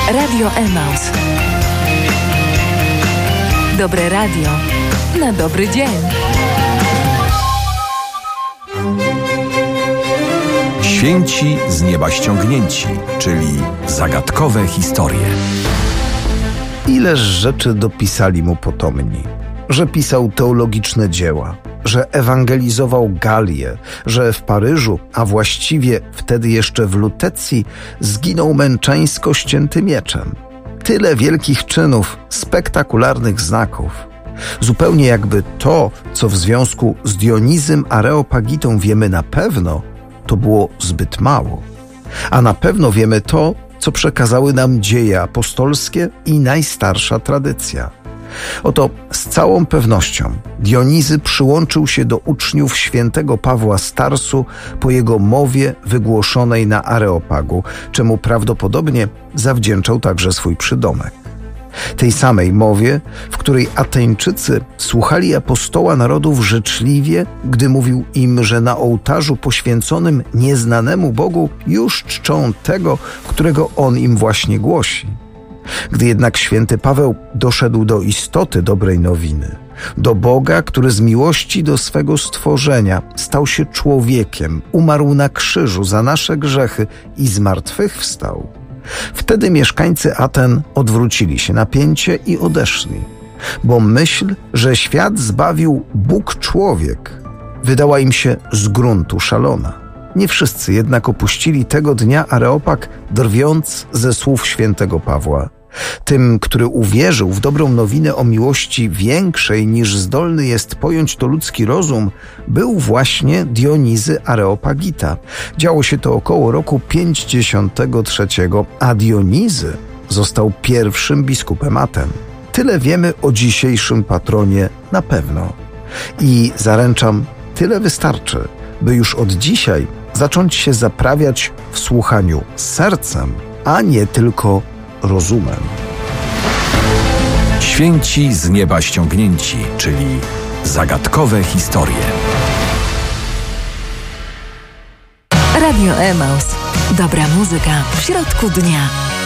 Radio Emaus. Dobre radio na dobry dzień. Święci z nieba ściągnięci, czyli zagadkowe historie. Ileż rzeczy dopisali mu potomni, że pisał teologiczne dzieła, że ewangelizował Galię, że w Paryżu, a właściwie wtedy jeszcze w Lutecji, zginął męczeńsko ścięty mieczem. Tyle wielkich czynów, spektakularnych znaków. Zupełnie jakby to, co w związku z Dionizym Areopagitą wiemy na pewno, to było zbyt mało. A na pewno wiemy to, co przekazały nam dzieje apostolskie i najstarsza tradycja. Oto z całą pewnością Dionizy przyłączył się do uczniów świętego Pawła z Tarsu po jego mowie wygłoszonej na Areopagu, czemu prawdopodobnie zawdzięczał także swój przydomek. Tej samej mowie, w której Ateńczycy słuchali apostoła narodów życzliwie, gdy mówił im, że na ołtarzu poświęconym nieznanemu Bogu już czczą tego, którego on im właśnie głosi. Gdy jednak święty Paweł doszedł do istoty dobrej nowiny, do Boga, który z miłości do swego stworzenia stał się człowiekiem, umarł na krzyżu za nasze grzechy i zmartwychwstał, wtedy mieszkańcy Aten odwrócili się na pięcie i odeszli, bo myśl, że świat zbawił Bóg człowiek, wydała im się z gruntu szalona. Nie wszyscy jednak opuścili tego dnia Areopag, drwiąc ze słów świętego Pawła. Tym, który uwierzył w dobrą nowinę o miłości większej niż zdolny jest pojąć to ludzki rozum, był właśnie Dionizy Areopagita. Działo się to około roku 53, a Dionizy został pierwszym biskupem Aten. Tyle wiemy o dzisiejszym patronie na pewno. I zaręczam, tyle wystarczy, by już od dzisiaj zacząć się zaprawiać w słuchaniu sercem, a nie tylko rozumem. Święci z nieba ściągnięci, czyli zagadkowe historie. Radio Emaus. Dobra muzyka w środku dnia.